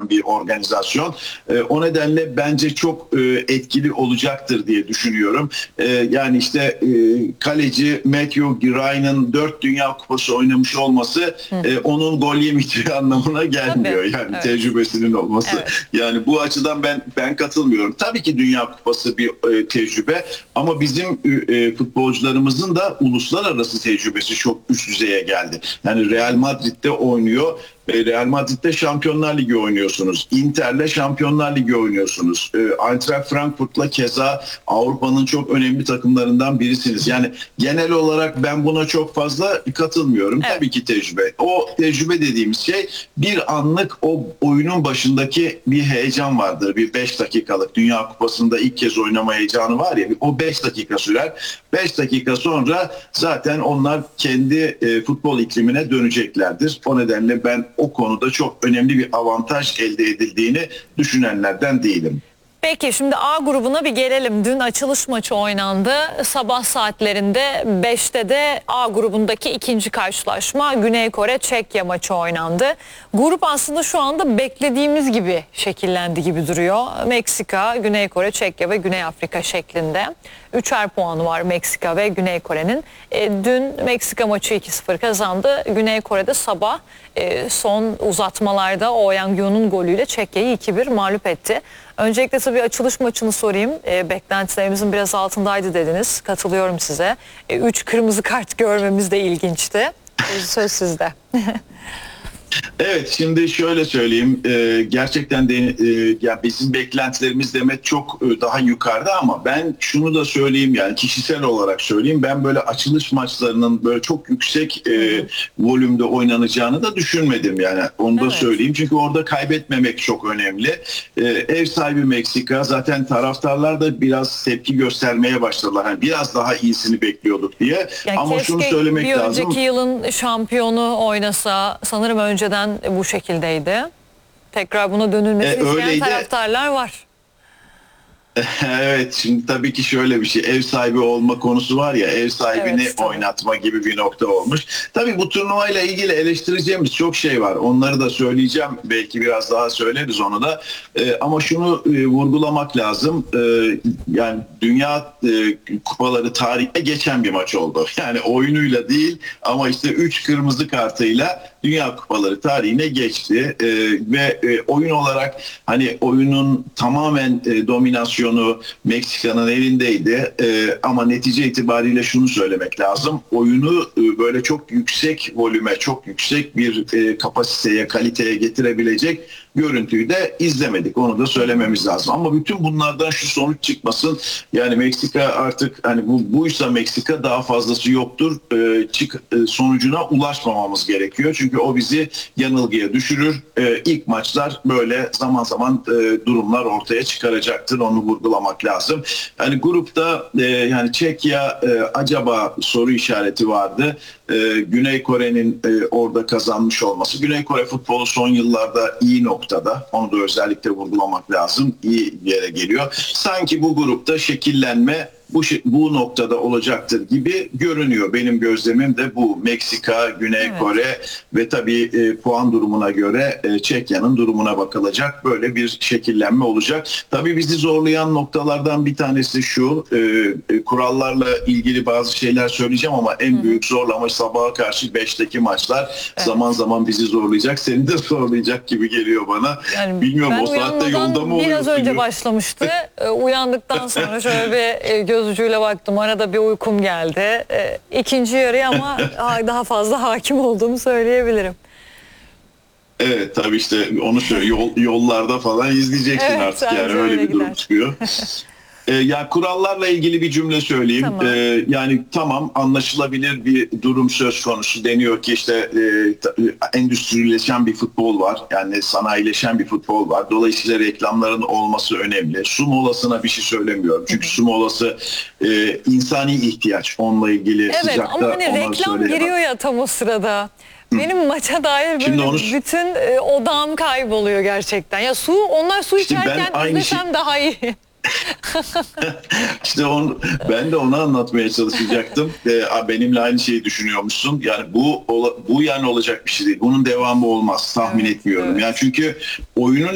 sağlayan bir organizasyon. O nedenle bence çok etkili olacaktır diye düşünüyorum. Yani işte kaleci Matthew Ryan'ın 4 Dünya Kupası oynamış olması onun gol yemeyeceği anlamına gelmiyor. Tabii, Yani evet. tecrübesinin olması. Evet. Yani bu açıdan ben katılmıyorum. Tabii ki Dünya Kupası bir tecrübe ama bizim futbolcularımızın da uluslararası tecrübesi çok üst düzeye geldi. Yani Real Madrid'de oynuyor. Real Madrid'de Şampiyonlar Ligi oynuyorsunuz. Inter'le Şampiyonlar Ligi oynuyorsunuz. Eintracht Frankfurt'la keza Avrupa'nın çok önemli takımlarından birisiniz. Yani genel olarak ben buna çok fazla katılmıyorum. Evet. Tabii ki tecrübe. O tecrübe dediğimiz şey bir anlık o oyunun başındaki bir heyecan vardır. Bir 5 dakikalık Dünya Kupası'nda ilk kez oynama heyecanı var ya, o 5 dakika sürer. 5 dakika sonra zaten onlar kendi futbol iklimine döneceklerdir. O nedenle ben o konuda çok önemli bir avantaj elde edildiğini düşünenlerden değilim. Peki şimdi A grubuna bir gelelim. Dün açılış maçı oynandı. Sabah saatlerinde 5'te de A grubundaki ikinci karşılaşma Güney Kore Çekya maçı oynandı. Grup aslında şu anda beklediğimiz gibi şekillendi gibi duruyor. Meksika, Güney Kore, Çekya ve Güney Afrika şeklinde. 3'er puanı var Meksika ve Güney Kore'nin. Dün Meksika maçı 2-0 kazandı. Güney Kore'de sabah son uzatmalarda Oh Yang-yoon'un golüyle Çekya'yı 2-1 mağlup etti. Öncelikle tabii açılış maçını sorayım. Beklentilerimizin biraz altındaydı dediniz. Katılıyorum size. 3 kırmızı kart görmemiz de ilginçti. Söz sizde. Evet, şimdi şöyle söyleyeyim, gerçekten de ya bizim beklentilerimiz demek çok daha yukarıda ama ben şunu da söyleyeyim, yani kişisel olarak söyleyeyim, ben böyle açılış maçlarının böyle çok yüksek volümde oynanacağını da düşünmedim, yani onu da söyleyeyim, çünkü orada kaybetmemek çok önemli. Ev sahibi Meksika, zaten taraftarlar da biraz tepki göstermeye başladılar, yani biraz daha iyisini bekliyorduk diye, Yani ama şunu söylemek bir lazım. önceki yılın şampiyonu oynasa, sanırım önceden bu şekildeydi. Tekrar buna dönülmesini isteyen öyleydi. taraftarlar var. Evet, şimdi tabii ki şöyle bir şey, ev sahibi olma konusu var ya, ev sahibini oynatma gibi bir nokta olmuş. Tabii bu turnuvayla ilgili eleştireceğimiz çok şey var. Onları da söyleyeceğim. Belki biraz daha söyleriz onu da. Ama şunu vurgulamak lazım. Yani Dünya Kupaları tarihine geçen bir maç oldu. Yani oyunuyla değil ama işte 3 kırmızı kartıyla Dünya Kupaları tarihine geçti. Ve oyun olarak hani oyunun tamamen dominasyonu Meksika'nın elindeydi, ama netice itibariyle şunu söylemek lazım, oyunu böyle çok yüksek volüme, çok yüksek bir kapasiteye, kaliteye getirebilecek görüntüyü de izlemedik, onu da söylememiz lazım. Ama bütün bunlardan şu sonuç çıkmasın, yani Meksika artık hani buysa Meksika, daha fazlası yoktur sonucuna ulaşmamamız gerekiyor, çünkü o bizi yanılgıya düşürür. İlk maçlar böyle zaman zaman durumlar ortaya çıkaracaktır, onu vurgulamak lazım. Yani grupta yani Çekya acaba soru işareti vardı. Güney Kore'nin orada kazanmış olması. Güney Kore futbolu son yıllarda iyi noktada. Onu da özellikle vurgulamak lazım. İyi bir yere geliyor. Sanki bu grupta şekillenme bu noktada olacaktır gibi görünüyor. Benim gözlemim de bu. Meksika, Güney Kore ve tabii puan durumuna göre Çekya'nın durumuna bakılacak. Böyle bir şekillenme olacak. Tabii bizi zorlayan noktalardan bir tanesi şu. Kurallarla ilgili bazı şeyler söyleyeceğim ama en büyük zorlama sabaha karşı 5'teki maçlar zaman zaman bizi zorlayacak. Seni de zorlayacak gibi geliyor bana. Yani bilmiyorum, o saatte yolda mı oluyorsun? Biraz önce başlamıştı. Uyandıktan sonra şöyle bir göz ucuyla baktım. Arada bir uykum geldi. İkinci yarıya ama daha fazla hakim olduğumu söyleyebilirim. Evet, tabii işte onu söylüyor. Yollarda falan izleyeceksin artık, yani öyle bir durum çıkıyor. Ya kurallarla ilgili bir cümle söyleyeyim. Tamam. Yani tamam, anlaşılabilir bir durum söz konusu. Deniyor ki işte endüstrileşen bir futbol var. Yani sanayileşen bir futbol var. Dolayısıyla reklamların olması önemli. Su molasına bir şey söylemiyorum. Çünkü su molası insani ihtiyaç. Onunla ilgili sıcakta ama hani reklam giriyor ya tam o sırada. Benim maça dair böyle bütün odağım kayboluyor gerçekten. Ya onlar su içerken izlesem daha iyi. İşte ben de onu anlatmaya çalışacaktım. Benimle aynı şeyi düşünüyormuşsun. Yani bu yani olacak bir şey değil. Bunun devamı olmaz. Tahmin etmiyorum. Yani çünkü oyunun